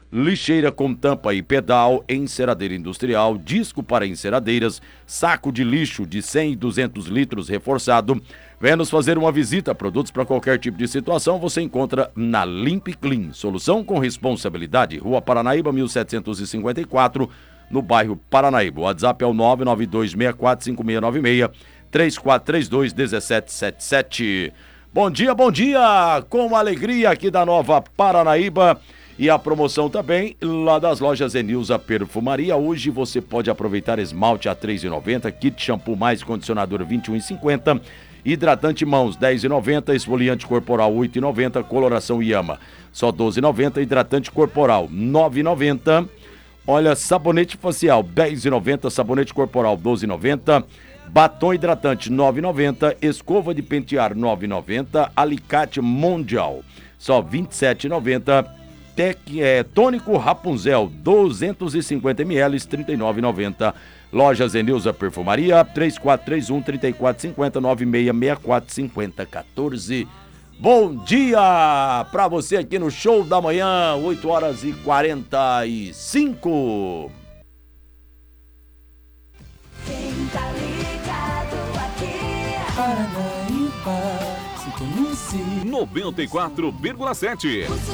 lixeira com tampa e pedal, enceradeira industrial, disco para enceradeiras, saco de lixo de 100 e 200 litros reforçado. Venha nos fazer uma visita. Produtos para qualquer tipo de situação você encontra na Limp Clean. Solução com responsabilidade. Rua Paranaíba, 1754, no bairro Paranaíba. O WhatsApp é o 992645696, 3432-1777. Bom dia, com alegria aqui da Nova Paranaíba. E a promoção também lá das lojas Enilza Perfumaria. Hoje você pode aproveitar esmalte a R$ 3,90, kit shampoo mais condicionador R$ 21,50, hidratante mãos R$ 10,90, esfoliante corporal R$ 8,90, coloração Yama só R$ 12,90, hidratante corporal R$ 9,90. Olha, sabonete facial R$ 10,90, sabonete corporal R$ 12,90, batom hidratante R$ 9,90, escova de pentear R$ 9,90, alicate mundial só R$ 27,90. Tônico Rapunzel, 250 ml, R$ 39,90. Lojas Enilza Perfumaria, 3431-3450-9664-5014. Bom dia pra você aqui no Show da Manhã, 8h45. Quem tá ligado aqui? Paranaíba, sintonize 94,7.